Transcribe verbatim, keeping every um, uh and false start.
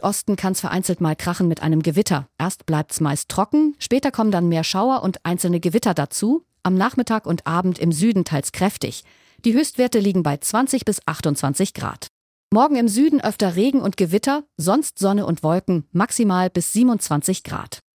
Südosten kann es vereinzelt mal krachen mit einem Gewitter. Erst bleibt's meist trocken, später kommen dann mehr Schauer und einzelne Gewitter dazu. Am Nachmittag und Abend im Süden teils kräftig. Die Höchstwerte liegen bei zwanzig bis achtundzwanzig Grad. Morgen im Süden öfter Regen und Gewitter, sonst Sonne und Wolken, maximal bis siebenundzwanzig Grad.